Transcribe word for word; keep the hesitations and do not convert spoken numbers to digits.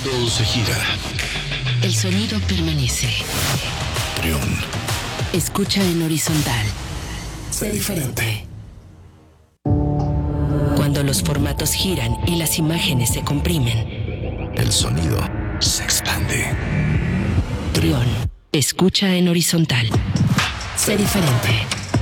mundo se gira. El sonido permanece. Trión. Escucha en horizontal. Sé diferente. Cuando los formatos giran y las imágenes se comprimen, El sonido se expande. Trión. Escucha en horizontal. Sé diferente.